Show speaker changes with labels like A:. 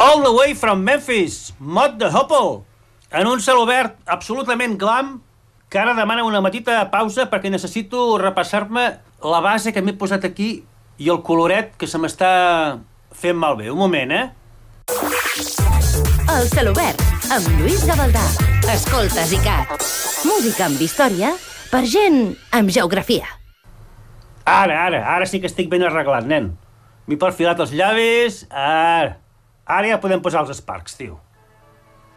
A: All the way from Memphis, Mott the Hoople, en un celobert absolutament glam, que ara demana una petita pausa perquè necessito repassar-me la base que m'he posat aquí i el coloret que se m'està fent malbé. Un moment,
B: El celobert, amb Lluís Gavaldà. Escoltes ICAT. Música amb història per gent amb geografia.
A: Ara sí que estic ben arreglat, nen. M'he perfilat els llavis. Ara ja podem posar els Sparks, tio.